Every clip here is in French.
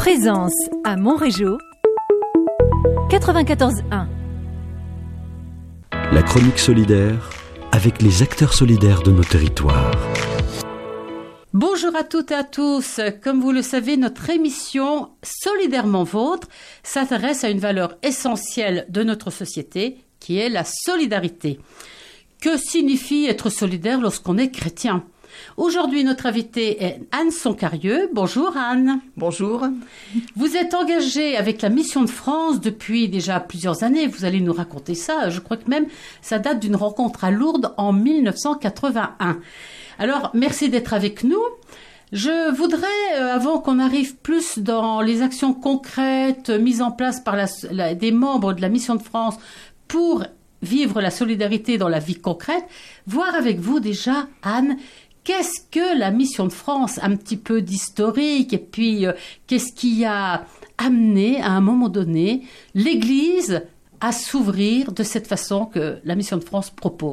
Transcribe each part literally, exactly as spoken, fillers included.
Présence à Montrégeau, quatre-vingt-quatorze un. La chronique solidaire avec les acteurs solidaires de nos territoires. Bonjour à toutes et à tous. Comme vous le savez, notre émission Solidairement Vôtre s'intéresse à une valeur essentielle de notre société qui est la solidarité. Que signifie être solidaire lorsqu'on est chrétien ? Aujourd'hui, notre invitée est Anne Soncarieux. Bonjour Anne. Bonjour. Vous êtes engagée avec la Mission de France depuis déjà plusieurs années. Vous allez nous raconter ça. Je crois que même ça date d'une rencontre à Lourdes en mille neuf cent quatre-vingt-un. Alors, merci d'être avec nous. Je voudrais, euh, avant qu'on arrive plus dans les actions concrètes mises en place par la, la, des membres de la Mission de France pour vivre la solidarité dans la vie concrète, voir avec vous déjà, Anne, qu'est-ce que la Mission de France, un petit peu d'historique, et puis euh, qu'est-ce qui a amené à un moment donné l'Église à s'ouvrir de cette façon que la Mission de France propose ?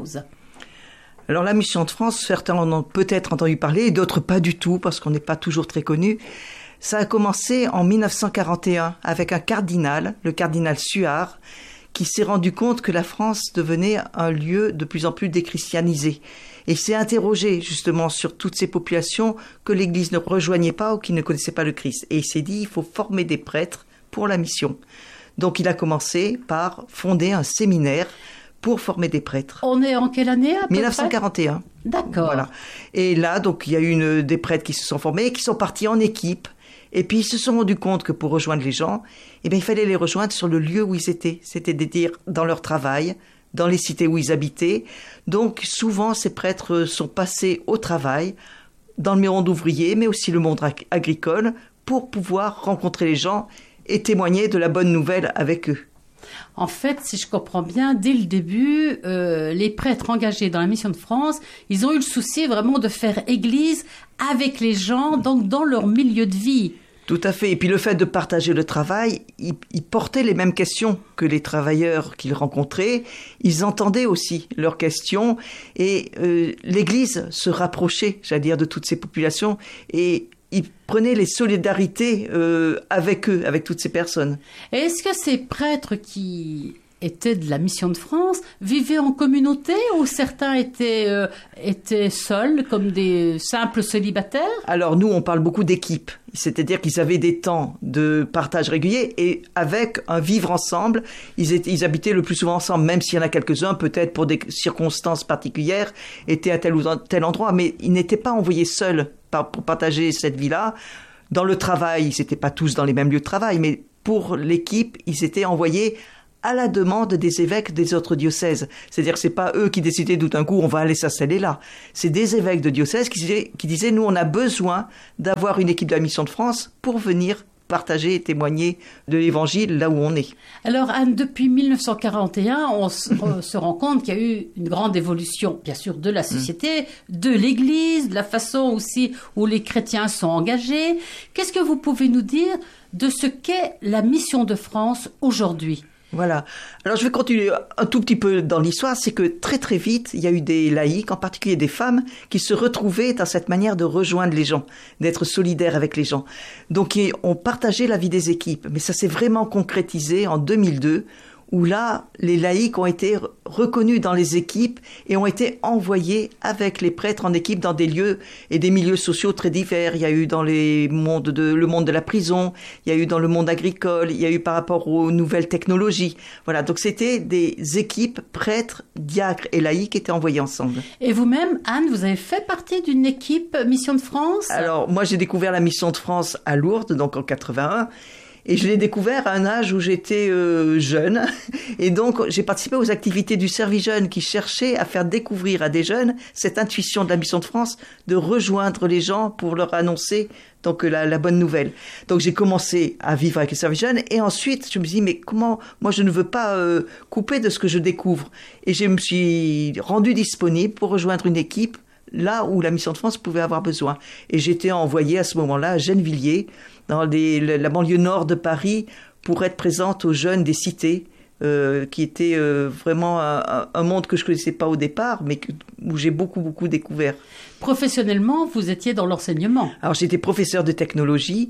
Alors la Mission de France, certains en ont peut-être entendu parler, et d'autres pas du tout, parce qu'on n'est pas toujours très connu. Ça a commencé en mille neuf cent quarante et un avec un cardinal, le cardinal Suard, qui s'est rendu compte que la France devenait un lieu de plus en plus déchristianisé. Et il s'est interrogé justement sur toutes ces populations que l'Église ne rejoignait pas ou qui ne connaissaient pas le Christ. Et il s'est dit, il faut former des prêtres pour la mission. Donc il a commencé par fonder un séminaire pour former des prêtres. On est en quelle année à peu mille neuf cent quarante et un. Près ? D'accord. Voilà. Et là, donc, il y a eu une, des prêtres qui se sont formés et qui sont partis en équipe. Et puis, ils se sont rendus compte que pour rejoindre les gens, eh bien, il fallait les rejoindre sur le lieu où ils étaient. C'est-à-dire dans leur travail, dans les cités où ils habitaient. Donc, souvent, ces prêtres sont passés au travail, dans le monde ouvrier, mais aussi le monde agricole, pour pouvoir rencontrer les gens et témoigner de la bonne nouvelle avec eux. En fait, si je comprends bien, dès le début, euh, les prêtres engagés dans la Mission de France, ils ont eu le souci vraiment de faire église avec les gens, donc dans leur milieu de vie. Tout à fait. Et puis le fait de partager le travail, ils, ils portaient les mêmes questions que les travailleurs qu'ils rencontraient. Ils entendaient aussi leurs questions et euh, l'Église se rapprochait, j'allais dire, de toutes ces populations et ils prenaient les solidarités euh, avec eux, avec toutes ces personnes. Et est-ce que ces prêtres qui étaient de la Mission de France vivaient en communauté ou certains étaient, euh, étaient seuls, comme des simples célibataires ? Alors nous, on parle beaucoup d'équipe. C'est-à-dire qu'ils avaient des temps de partage régulier et avec un vivre ensemble, ils, étaient, ils habitaient le plus souvent ensemble, même s'il y en a quelques-uns, peut-être pour des circonstances particulières, étaient à tel ou tel endroit, mais ils n'étaient pas envoyés seuls pour partager cette vie-là. Dans le travail, ils n'étaient pas tous dans les mêmes lieux de travail, mais pour l'équipe, ils étaient envoyés à la demande des évêques des autres diocèses. C'est-à-dire que c'est pas eux qui décidaient tout d'un coup, on va aller s'installer là. C'est des évêques de diocèses qui disaient, qui disaient, nous, on a besoin d'avoir une équipe de la Mission de France pour venir partager et témoigner de l'Évangile là où on est. Alors Anne, depuis mille neuf cent quarante et un, on se, on se rend compte qu'il y a eu une grande évolution, bien sûr, de la société, mmh. de l'Église, de la façon aussi où les chrétiens sont engagés. Qu'est-ce que vous pouvez nous dire de ce qu'est la Mission de France aujourd'hui ? Voilà. Alors je vais continuer un tout petit peu dans l'histoire, c'est que très très vite, il y a eu des laïcs, en particulier des femmes, qui se retrouvaient dans cette manière de rejoindre les gens, d'être solidaires avec les gens. Donc on partageait la vie des équipes, mais ça s'est vraiment concrétisé en deux mille deux, où là, les laïcs ont été reconnus dans les équipes et ont été envoyés avec les prêtres en équipe dans des lieux et des milieux sociaux très divers. Il y a eu dans les mondes de, le monde de la prison, il y a eu dans le monde agricole, il y a eu par rapport aux nouvelles technologies. Voilà, donc c'était des équipes prêtres, diacres et laïcs qui étaient envoyés ensemble. Et vous-même, Anne, vous avez fait partie d'une équipe Mission de France ? Alors, moi j'ai découvert la Mission de France à Lourdes, donc en quatre-vingt-un. Et je l'ai découvert à un âge où j'étais euh, jeune. Et donc, j'ai participé aux activités du Service Jeune qui cherchait à faire découvrir à des jeunes cette intuition de la Mission de France de rejoindre les gens pour leur annoncer donc la, la bonne nouvelle. Donc, j'ai commencé à vivre avec le Service Jeune. Et ensuite, je me suis dit, mais comment... Moi, je ne veux pas euh, couper de ce que je découvre. Et je me suis rendue disponible pour rejoindre une équipe là où la Mission de France pouvait avoir besoin. Et j'étais envoyée à ce moment-là à Gennevilliers, dans les, la banlieue nord de Paris, pour être présente aux jeunes des cités, euh, qui était euh, vraiment un, un monde que je ne connaissais pas au départ, mais que, où j'ai beaucoup, beaucoup découvert. Professionnellement, vous étiez dans l'enseignement. Alors, j'étais professeur de technologie.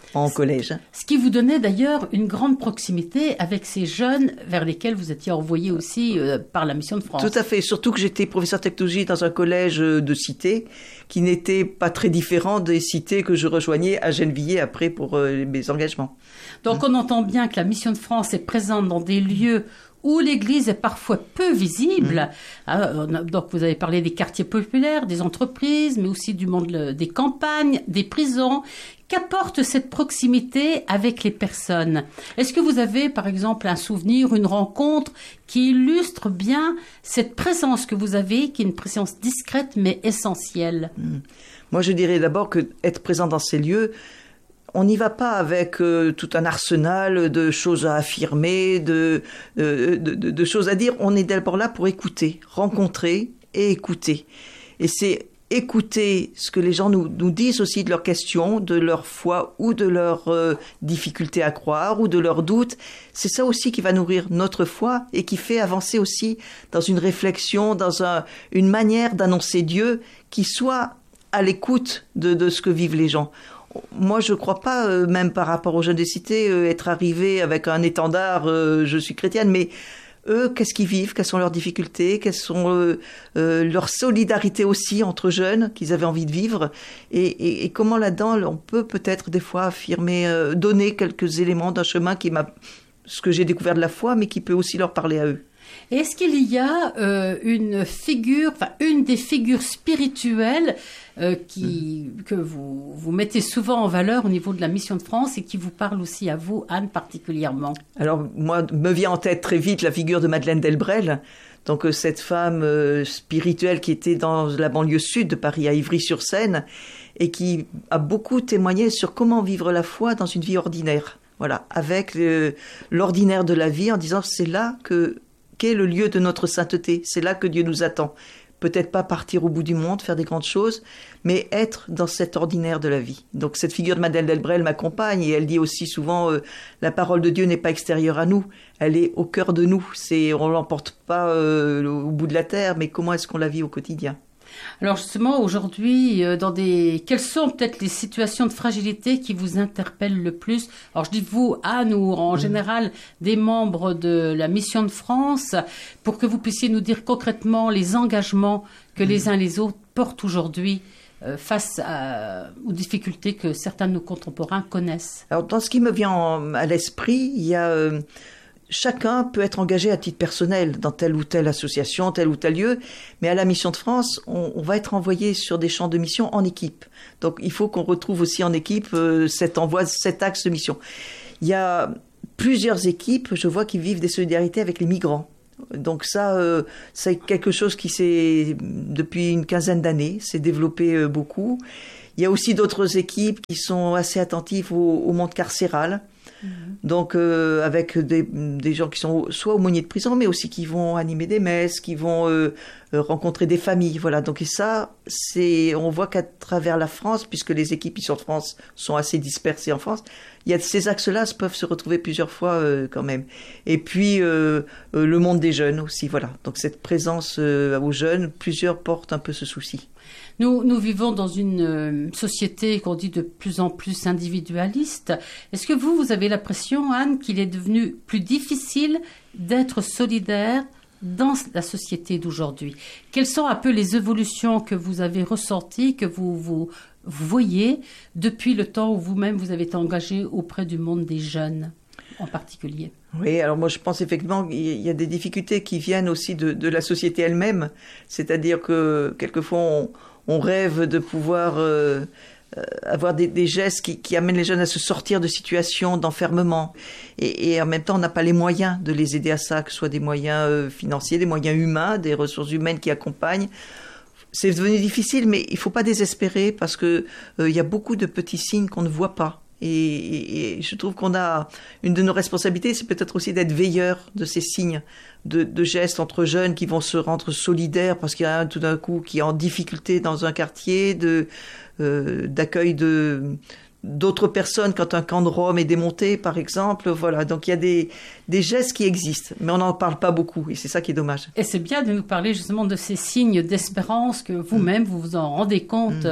en collège. Ce qui vous donnait d'ailleurs une grande proximité avec ces jeunes vers lesquels vous étiez envoyé aussi euh, par la Mission de France. Tout à fait, surtout que j'étais professeur de technologie dans un collège de cité qui n'était pas très différent des cités que je rejoignais à Gennevilliers après pour euh, mes engagements. Donc on entend bien que la Mission de France est présente dans des lieux où l'Église est parfois peu visible. Mmh. Donc vous avez parlé des quartiers populaires, des entreprises, mais aussi du monde des campagnes, des prisons. Qu'apporte cette proximité avec les personnes? Est-ce que vous avez, par exemple, un souvenir, une rencontre qui illustre bien cette présence que vous avez, qui est une présence discrète mais essentielle? Mmh. Moi, je dirais d'abord que être présent dans ces lieux, on n'y va pas avec euh, tout un arsenal de choses à affirmer, de, de, de, de choses à dire. On est d'abord là pour écouter, rencontrer et écouter. Et c'est écouter ce que les gens nous, nous disent aussi de leurs questions, de leur foi ou de leurs euh, difficultés à croire ou de leurs doutes. C'est ça aussi qui va nourrir notre foi et qui fait avancer aussi dans une réflexion, dans un, une manière d'annoncer Dieu qui soit à l'écoute de, de ce que vivent les gens. Moi, je ne crois pas, euh, même par rapport aux jeunes des cités, euh, être arrivé avec un étendard euh, « je suis chrétienne », mais eux, qu'est-ce qu'ils vivent? Quelles sont leurs difficultés? Quelles sont euh, euh, leur solidarité aussi entre jeunes qu'ils avaient envie de vivre? Et, et, et comment là-dedans, on peut peut-être des fois affirmer, euh, donner quelques éléments d'un chemin qui m'a, ce que j'ai découvert de la foi, mais qui peut aussi leur parler à eux. Est-ce qu'il y a euh, une figure, enfin une des figures spirituelles euh, qui, mmh. que vous, vous mettez souvent en valeur au niveau de la Mission de France et qui vous parle aussi à vous, Anne, particulièrement? Alors, moi, me vient en tête très vite la figure de Madeleine Delbrel, donc euh, cette femme euh, spirituelle qui était dans la banlieue sud de Paris, à Ivry-sur-Seine, et qui a beaucoup témoigné sur comment vivre la foi dans une vie ordinaire. Voilà, avec euh, l'ordinaire de la vie, en disant c'est là que qu'est le lieu de notre sainteté. C'est là que Dieu nous attend. Peut-être pas partir au bout du monde, faire des grandes choses, mais être dans cet ordinaire de la vie. Donc cette figure de Madeleine Delbrel m'accompagne et elle dit aussi souvent euh, la parole de Dieu n'est pas extérieure à nous, elle est au cœur de nous. C'est, on l'emporte pas euh, au bout de la terre, mais comment est-ce qu'on la vit au quotidien? Alors justement, aujourd'hui, dans des... quelles sont peut-être les situations de fragilité qui vous interpellent le plus? Alors je dis vous, Anne, ou en mmh. général des membres de la Mission de France, pour que vous puissiez nous dire concrètement les engagements que mmh. les uns les autres portent aujourd'hui euh, face à... aux difficultés que certains de nos contemporains connaissent. Alors dans ce qui me vient en... à l'esprit, il y a... Euh... Chacun peut être engagé à titre personnel dans telle ou telle association, tel ou tel lieu, mais à la Mission de France, on, on va être envoyé sur des champs de mission en équipe. Donc il faut qu'on retrouve aussi en équipe euh, cet envoi, cet axe de mission. Il y a plusieurs équipes, je vois, qui vivent des solidarités avec les migrants. Donc ça, euh, c'est quelque chose qui s'est, depuis une quinzaine d'années, s'est développé euh, beaucoup. Il y a aussi d'autres équipes qui sont assez attentives au, au monde carcéral. Donc euh, avec des, des gens qui sont soit aumôniers de prison, mais aussi qui vont animer des messes, qui vont euh, rencontrer des familles, voilà. Donc et ça, c'est, on voit qu'à travers la France, puisque les équipes ici en France sont assez dispersées en France, il y a ces axes-là peuvent se retrouver plusieurs fois euh, quand même. Et puis euh, euh, le monde des jeunes aussi, voilà. Donc cette présence euh, aux jeunes, plusieurs portent un peu ce souci. Nous, nous vivons dans une euh, société qu'on dit de plus en plus individualiste. Est-ce que vous, vous avez l'impression, Anne, qu'il est devenu plus difficile d'être solidaire dans la société d'aujourd'hui? Quelles sont un peu les évolutions que vous avez ressenties, que vous, vous, vous voyez depuis le temps où vous-même vous avez été engagé auprès du monde des jeunes en particulier? Oui, alors moi je pense effectivement qu'il y a des difficultés qui viennent aussi de, de la société elle-même. C'est-à-dire que quelquefois on, on rêve de pouvoir euh, avoir des, des gestes qui, qui amènent les jeunes à se sortir de situations d'enfermement. Et, et en même temps, on n'a pas les moyens de les aider à ça, que ce soit des moyens euh, financiers, des moyens humains, des ressources humaines qui accompagnent. C'est devenu difficile, mais il ne faut pas désespérer parce qu'il euh, y a beaucoup de petits signes qu'on ne voit pas. Et, et, et je trouve qu'on a une de nos responsabilités, c'est peut-être aussi d'être veilleur de ces signes de, de gestes entre jeunes qui vont se rendre solidaires parce qu'il y a un tout d'un coup qui est en difficulté dans un quartier, de euh, d'accueil de d'autres personnes quand un camp de Roms est démonté, par exemple. Voilà, donc il y a des, des gestes qui existent, mais on n'en parle pas beaucoup, et c'est ça qui est dommage. Et c'est bien de nous parler justement de ces signes d'espérance que vous-même, mmh. vous vous en rendez compte mmh.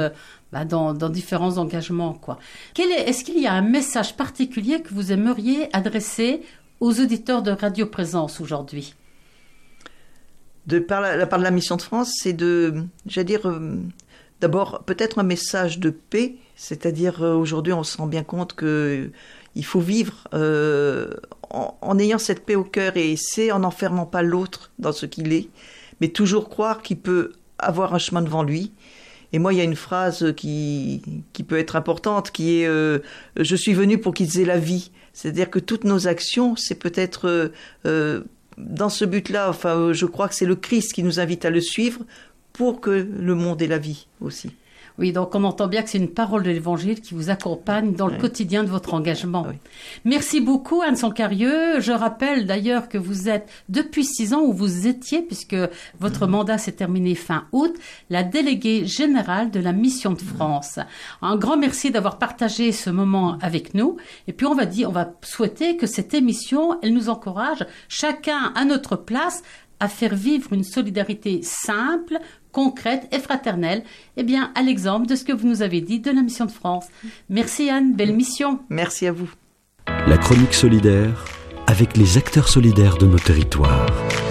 bah, dans, dans différents engagements, quoi. Quel est, est-ce qu'il y a un message particulier que vous aimeriez adresser aux auditeurs de Radio Présence aujourd'hui? De par la, la part de la Mission de France, c'est de, j'allais dire, euh, d'abord peut-être un message de paix, c'est-à-dire euh, aujourd'hui on se rend bien compte que euh, il faut vivre euh, en, en ayant cette paix au cœur, et c'est en n'enfermant pas l'autre dans ce qu'il est, mais toujours croire qu'il peut avoir un chemin devant lui. Et moi, il y a une phrase qui, qui peut être importante, qui est euh, « Je suis venu pour qu'ils aient la vie ». C'est-à-dire que toutes nos actions, c'est peut-être euh, euh, dans ce but-là, enfin, euh, je crois que c'est le Christ qui nous invite à le suivre pour que le monde ait la vie aussi. Oui, donc on entend bien que c'est une parole de l'Évangile qui vous accompagne dans le oui. quotidien de votre engagement. Oui. Merci beaucoup, Anne Sancarieux. Je rappelle d'ailleurs que vous êtes, depuis six ans où vous étiez, puisque votre mmh. mandat s'est terminé fin août, la déléguée générale de la Mission de France. Un grand merci d'avoir partagé ce moment avec nous. Et puis on va dire, on va souhaiter que cette émission, elle nous encourage, chacun à notre place, à faire vivre une solidarité simple, concrète et fraternelle, eh bien, à l'exemple de ce que vous nous avez dit de la Mission de France. Merci Anne, belle mission. Merci à vous. La chronique solidaire avec les acteurs solidaires de nos territoires.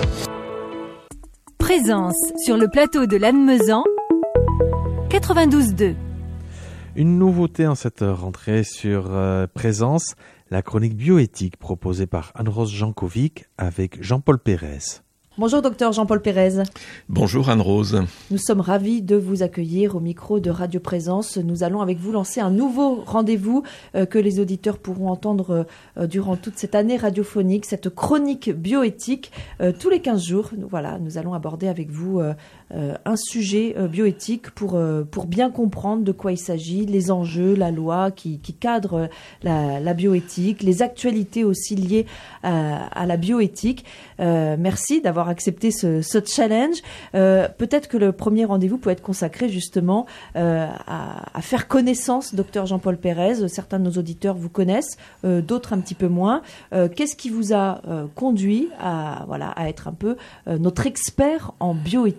Présence sur le plateau de Lannemezan, quatre-vingt-douze deux. Une nouveauté en cette rentrée sur euh, Présence, la chronique bioéthique proposée par Anne-Rose Jankovic avec Jean-Paul Pérez. Bonjour docteur Jean-Paul Pérez. Bonjour Anne-Rose. Nous sommes ravis de vous accueillir au micro de Radio Présence. Nous allons avec vous lancer un nouveau rendez-vous euh, que les auditeurs pourront entendre euh, durant toute cette année radiophonique, cette chronique bioéthique. Euh, tous les quinze jours, nous, voilà, nous allons aborder avec vous euh, euh, un sujet euh, bioéthique pour, euh, pour bien comprendre de quoi il s'agit, les enjeux, la loi qui, qui cadre la, la bioéthique, les actualités aussi liées à, à la bioéthique. Euh, merci d'avoir accepté ce, ce challenge. Euh, peut-être que le premier rendez-vous peut être consacré justement euh, à, à faire connaissance, docteur Jean-Paul Pérez. Certains de nos auditeurs vous connaissent, euh, d'autres un petit peu moins. Euh, qu'est-ce qui vous a euh, conduit à, voilà, à être un peu euh, notre expert en bioéthique ?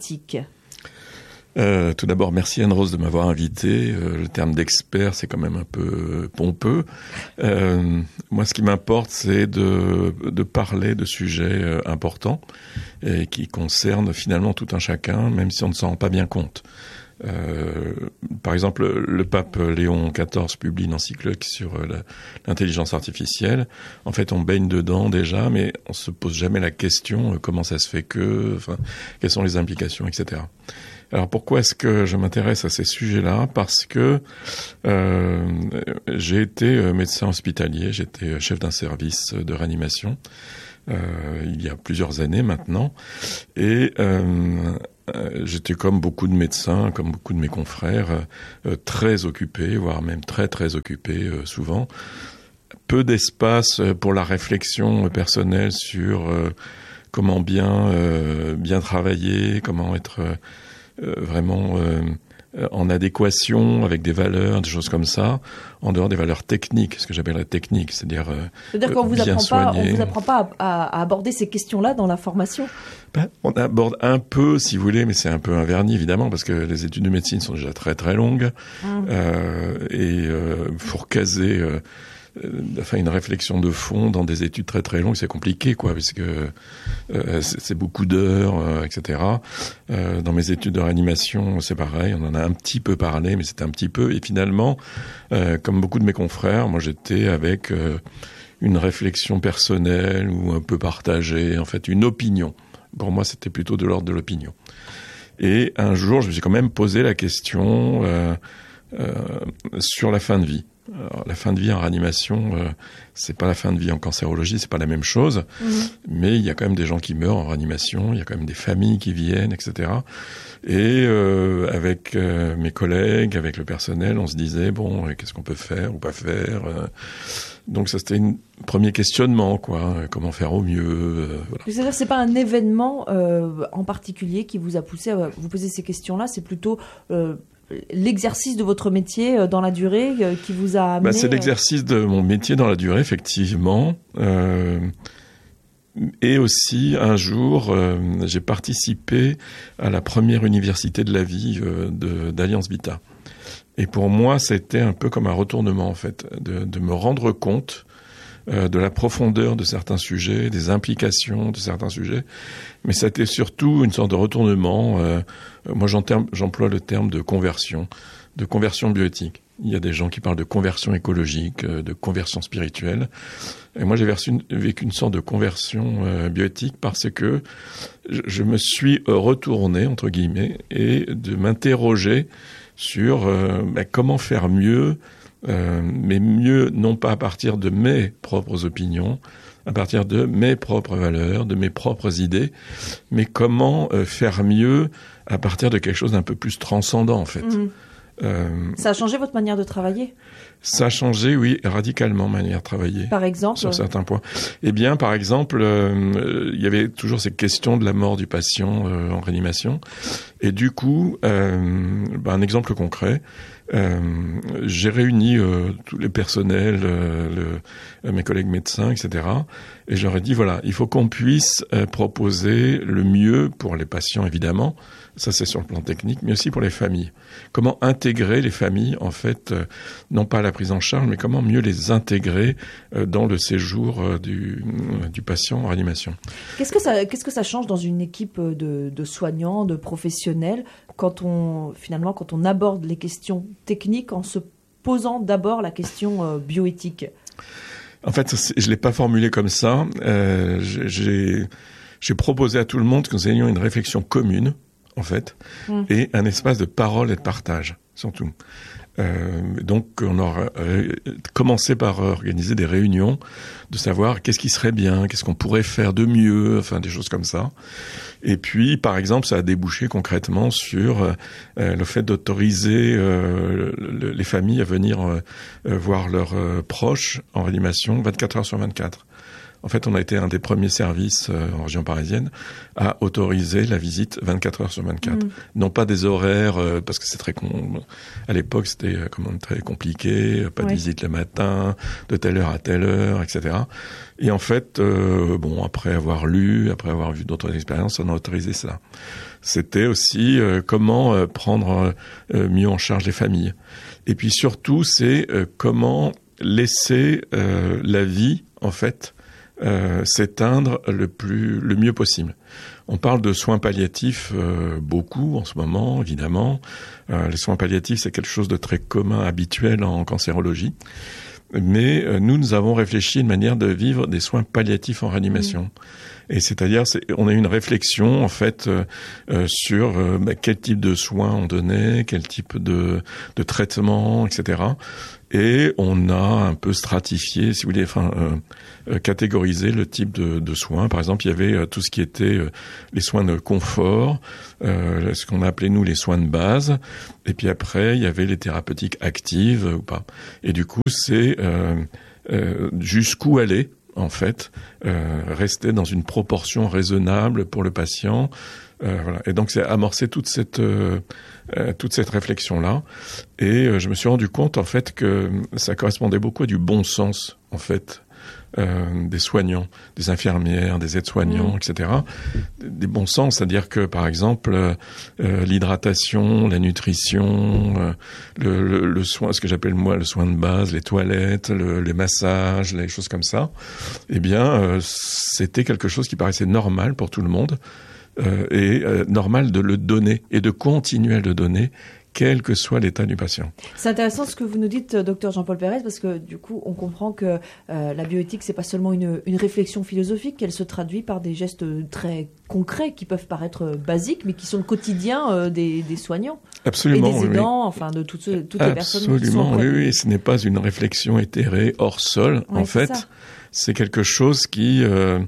Euh, tout d'abord, merci Anne-Rose de m'avoir invité. Euh, le terme d'expert, c'est quand même un peu pompeux. Euh, moi, ce qui m'importe, c'est de, de parler de sujets euh, importants et qui concernent finalement tout un chacun, même si on ne s'en rend pas bien compte. Euh, par exemple, le pape Léon quatorze publie une encyclique sur la, l'intelligence artificielle. En fait, on baigne dedans déjà, mais on se pose jamais la question euh, comment ça se fait que, enfin, quelles sont les implications, et cetera. Alors pourquoi est-ce que je m'intéresse à ces sujets-là ? Parce que euh, j'ai été médecin hospitalier, j'étais chef d'un service de réanimation euh, il y a plusieurs années maintenant, et euh, j'étais comme beaucoup de médecins, comme beaucoup de mes confrères, euh, très occupé, voire même très très occupé euh, souvent. Peu d'espace pour la réflexion personnelle sur euh, comment bien euh, bien travailler, comment être euh, Euh, vraiment euh, en adéquation avec des valeurs, des choses comme ça, en dehors des valeurs techniques, ce que j'appelle la technique, c'est-à-dire euh, c'est-à-dire qu'on vous apprend pas, on vous apprend pas à, à aborder ces questions-là dans la formation. Ben, on aborde un peu, si vous voulez, mais c'est un peu un vernis évidemment, parce que les études de médecine sont déjà très très longues mmh. euh, et euh, faut recaser. Euh, Enfin, une réflexion de fond dans des études très très longues, c'est compliqué, quoi, parce que euh, c'est, c'est beaucoup d'heures, euh, et cetera. Euh, dans mes études de réanimation, c'est pareil, on en a un petit peu parlé, mais c'était un petit peu. Et finalement, euh, comme beaucoup de mes confrères, moi j'étais avec euh, une réflexion personnelle ou un peu partagée, en fait, une opinion. Pour moi, c'était plutôt de l'ordre de l'opinion. Et un jour, je me suis quand même posé la question euh, euh, sur la fin de vie. Alors, la fin de vie en réanimation, euh, c'est pas la fin de vie en cancérologie, c'est pas la même chose. Mmh. Mais il y a quand même des gens qui meurent en réanimation, il y a quand même des familles qui viennent, et cetera. Et euh, avec euh, mes collègues, avec le personnel, on se disait bon, qu'est-ce qu'on peut faire ou pas faire. euh, Donc ça c'était un premier questionnement, quoi. Comment faire au mieux. Euh, voilà. C'est-à-dire c'est pas un événement euh, en particulier qui vous a poussé à vous poser ces questions-là, c'est plutôt euh, l'exercice de votre métier dans la durée qui vous a amené... Bah, c'est l'exercice de mon métier dans la durée, effectivement. Euh, et aussi, un jour, euh, j'ai participé à la première université de la vie euh, de, d'Alliance Vita. Et pour moi, c'était un peu comme un retournement, en fait, de, de me rendre compte euh, de la profondeur de certains sujets, des implications de certains sujets. Mais c'était surtout une sorte de retournement. Euh, moi, j'emploie le terme de conversion, de conversion bioéthique. Il y a des gens qui parlent de conversion écologique, de conversion spirituelle. Et moi, j'ai vécu une sorte de conversion euh, bioéthique parce que je, je me suis retourné, entre guillemets, et de m'interroger sur euh, bah, comment faire mieux, euh, mais mieux non pas à partir de mes propres opinions, à partir de mes propres valeurs, de mes propres idées, mais comment euh, faire mieux à partir de quelque chose d'un peu plus transcendant, en fait. Mmh. Euh, Ça a changé votre manière de travailler ? Ça a changé, oui, radicalement, ma manière de travailler. Par exemple ? Sur certains points. Eh bien, par exemple, euh, il y avait toujours ces questions de la mort du patient euh, en réanimation. Et du coup, euh, bah, un exemple concret, euh, j'ai réuni euh, tous les personnels, euh, le, mes collègues médecins, et cetera. Et je leur ai dit, voilà, il faut qu'on puisse euh, proposer le mieux pour les patients, évidemment. Ça, c'est sur le plan technique, mais aussi pour les familles. Comment intégrer les familles, en fait, euh, non pas à la prise en charge, mais comment mieux les intégrer euh, dans le séjour euh, du, euh, du patient en réanimation. Qu'est-ce que ça, qu'est-ce que ça change dans une équipe de, de soignants, de professionnels, quand on, finalement, quand on aborde les questions techniques en se posant d'abord la question euh, bioéthique ? En fait, je ne l'ai pas formulé comme ça. Euh, j'ai, j'ai proposé à tout le monde que nous ayons une réflexion commune, en fait, mmh. et un espace de parole et de partage, surtout. Euh, donc, on aura euh, commencé par organiser des réunions, de savoir qu'est-ce qui serait bien, qu'est-ce qu'on pourrait faire de mieux, enfin des choses comme ça. Et puis, par exemple, ça a débouché concrètement sur euh, le fait d'autoriser euh, le, les familles à venir euh, voir leurs euh, proches en réanimation vingt-quatre heures sur vingt-quatre. En fait, on a été un des premiers services euh, en région parisienne à autoriser la visite vingt-quatre heures sur vingt-quatre. Mmh. Non pas des horaires, euh, parce que c'est très con... à l'époque, c'était euh, quand même très compliqué, pas oui. de visite le matin, de telle heure à telle heure, et cetera. Et en fait, euh, bon, après avoir lu, après avoir vu d'autres expériences, on a autorisé ça. C'était aussi euh, comment euh, prendre euh, mieux en charge les familles. Et puis surtout, c'est euh, comment laisser euh, la vie, en fait, Euh, s'éteindre le plus, le mieux possible. On parle de soins palliatifs euh, beaucoup en ce moment, évidemment. Euh, les soins palliatifs, c'est quelque chose de très commun, habituel en cancérologie. Mais euh, nous, nous avons réfléchi à une manière de vivre des soins palliatifs en réanimation. Mmh. Et c'est-à-dire, c'est, on a eu une réflexion, en fait, euh, euh, sur euh, bah, quel type de soins on donnait, quel type de, de traitement, et cetera. Et on a un peu stratifié, si vous voulez, enfin, euh, euh, catégorisé le type de, de soins. Par exemple, il y avait euh, tout ce qui était euh, les soins de confort, euh, ce qu'on appelait, nous, les soins de base. Et puis après, il y avait les thérapeutiques actives euh, ou pas. Et du coup, c'est euh, euh, jusqu'où aller, en fait, euh, rester dans une proportion raisonnable pour le patient. Euh, voilà. Et donc, c'est amorcer toute cette euh, euh, toute cette réflexion-là. Et euh, je me suis rendu compte, en fait, que ça correspondait beaucoup à du bon sens, en fait, euh, des soignants, des infirmières, des aides-soignants, mmh. et cetera. Des bons sens, c'est-à-dire que, par exemple, euh, l'hydratation, la nutrition, euh, le, le, le soin, ce que j'appelle moi le soin de base, les toilettes, le, les massages, les choses comme ça, eh bien, euh, c'était quelque chose qui paraissait normal pour tout le monde. Euh, et euh, normal de le donner et de continuer à le donner, quel que soit l'état du patient. C'est intéressant ce que vous nous dites, docteur Jean-Paul Pérez, parce que du coup, on comprend que euh, la bioéthique, c'est pas seulement une, une réflexion philosophique, qu'elle se traduit par des gestes très concrets qui peuvent paraître basiques, mais qui sont le quotidien euh, des, des soignants. Absolument. Et des aidants, oui. enfin de toutes, toutes les personnes qui sont Absolument, oui, oui. Ce n'est pas une réflexion éthérée hors sol, oui, en fait. Ça. C'est quelque chose qui... Euh,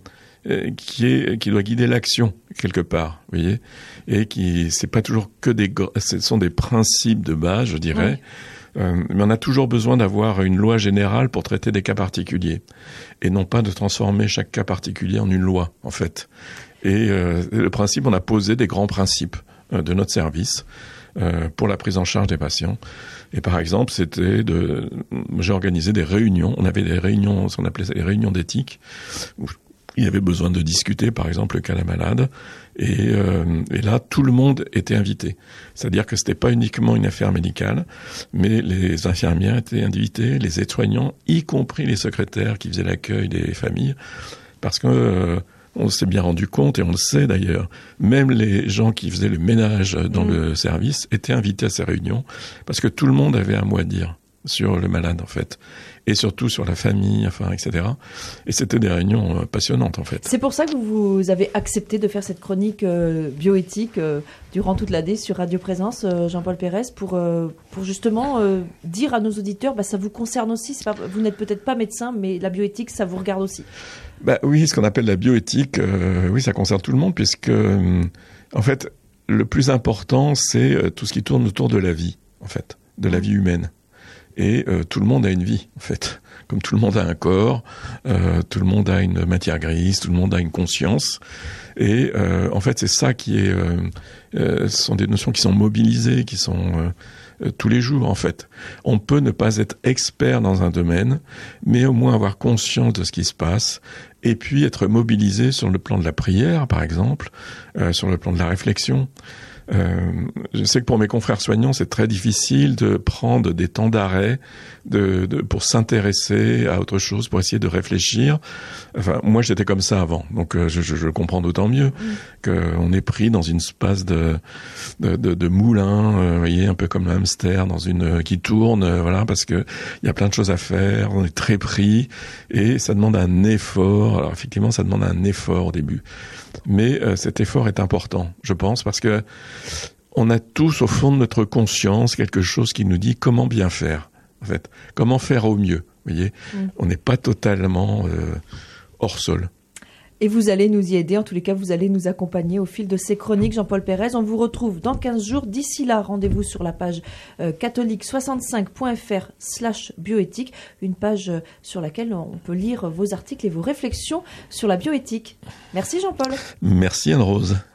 qui est qui doit guider l'action quelque part, vous voyez, et qui c'est pas toujours que des ce sont des principes de base, je dirais, oui. euh, mais on a toujours besoin d'avoir une loi générale pour traiter des cas particuliers et non pas de transformer chaque cas particulier en une loi, en fait. Et euh, le principe, on a posé des grands principes euh, de notre service euh, pour la prise en charge des patients. Et par exemple, c'était de j'ai organisé des réunions, on avait des réunions, on appelait ça des réunions d'éthique où il y avait besoin de discuter, par exemple, le cas de la malade. Et, euh, et là, tout le monde était invité. C'est-à-dire que c'était pas uniquement une affaire médicale, mais les infirmières étaient invitées, les aides-soignants, y compris les secrétaires qui faisaient l'accueil des familles, parce que euh, on s'est bien rendu compte, et on le sait d'ailleurs, même les gens qui faisaient le ménage dans mmh. le service étaient invités à ces réunions, parce que tout le monde avait un mot à dire sur le malade, en fait, et surtout sur la famille, enfin, et cetera. Et c'était des réunions euh, passionnantes, en fait. C'est pour ça que vous avez accepté de faire cette chronique euh, bioéthique euh, durant toute l'année sur Radio Présence, euh, Jean-Paul Pérez, pour, euh, pour justement euh, dire à nos auditeurs, bah, ça vous concerne aussi. C'est pas, vous n'êtes peut-être pas médecin, mais la bioéthique, ça vous regarde aussi. Bah oui, ce qu'on appelle la bioéthique, euh, oui, ça concerne tout le monde, puisque, euh, en fait, le plus important, c'est euh, tout ce qui tourne autour de la vie, en fait, de la vie humaine. Et euh, tout le monde a une vie, en fait. Comme tout le monde a un corps, euh, tout le monde a une matière grise, tout le monde a une conscience. Et euh, en fait, c'est ça qui est... Euh, euh, ce sont des notions qui sont mobilisées, qui sont euh, euh, tous les jours, en fait. On peut ne pas être expert dans un domaine, mais au moins avoir conscience de ce qui se passe, et puis être mobilisé sur le plan de la prière, par exemple, euh, sur le plan de la réflexion. Euh, je sais que pour mes confrères soignants, c'est très difficile de prendre des temps d'arrêt de, de, pour s'intéresser à autre chose, pour essayer de réfléchir. Enfin, moi, j'étais comme ça avant, donc euh, je, je, je comprends d'autant mieux mmh. qu'on est pris dans une espèce de, de, de, de moulin, euh, vous voyez, un peu comme un hamster dans une euh, qui tourne, euh, voilà, parce que il y a plein de choses à faire, on est très pris et ça demande un effort. Alors effectivement, ça demande un effort au début. Mais euh, cet effort est important, je pense, parce que on a tous au fond de notre conscience quelque chose qui nous dit comment bien faire, en fait, comment faire au mieux. Vous voyez, mmh. on n'est pas totalement euh, hors sol. Et vous allez nous y aider, en tous les cas, vous allez nous accompagner au fil de ces chroniques. Jean-Paul Pérez, on vous retrouve dans quinze jours. D'ici là, rendez-vous sur la page euh, catholique soixante-cinq point f r slash bioéthique, une page euh, sur laquelle on peut lire vos articles et vos réflexions sur la bioéthique. Merci Jean-Paul. Merci Anne-Rose.